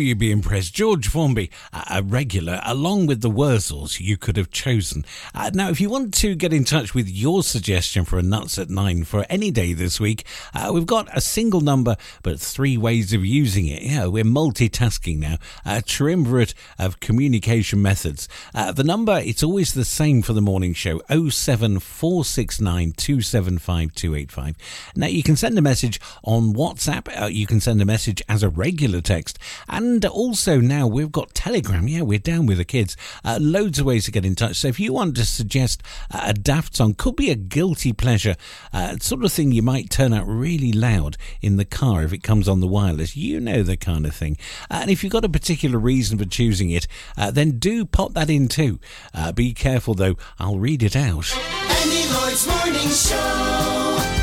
you'd be impressed. George Formby, a regular, along with the Wurzels you could have chosen. Now, if you want to get in touch with your suggestion for a Nuts at 9 for any day this week, we've got a single number, but 3 ways of using it. Yeah, we're multitasking now. A triumvirate of communication methods. The number, it's always the same for the morning show, 07469 275 285. Now, you can send a message on WhatsApp. You can send a message as a regular text. And also now we've got Telegram. Yeah, we're down with the kids. Loads of ways to get in touch. So if you want to suggest a daft song, could be a guilty pleasure, sort of thing you might turn out really loud in the car if it comes on the wireless. You know the kind of thing. And if you've got a particular reason for choosing it, then do pop that in too. Be careful though, I'll read it out. Andy Lloyd's Morning Show.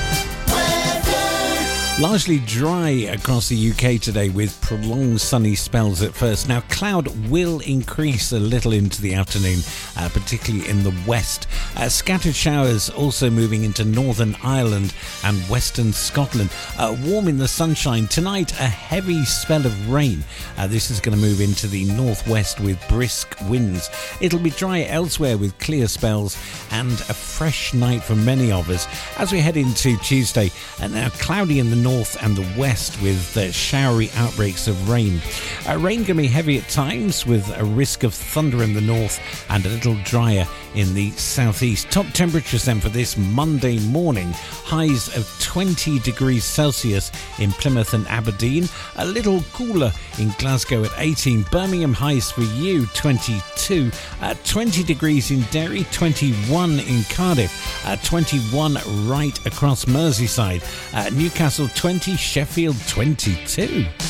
Largely dry across the UK today with prolonged sunny spells at first. Now, cloud will increase a little into the afternoon, particularly in the west. Scattered showers also moving into Northern Ireland and Western Scotland. Warm in the sunshine. Tonight, a heavy spell of rain. This is going to move into the northwest with brisk winds. It'll be dry elsewhere with clear spells and a fresh night for many of us. As we head into Tuesday, now cloudy in the north and the west with showery outbreaks of rain. Rain going to be heavy at times with a risk of thunder in the north and a little drier in the southeast. Top temperatures then for this Monday morning. Highs of 20 degrees Celsius in Plymouth and Aberdeen. A little cooler in Glasgow at 18. Birmingham highs for you, 22. 20 degrees in Derry, 21 in Cardiff. 21 right across Merseyside. Newcastle 20, Sheffield 22.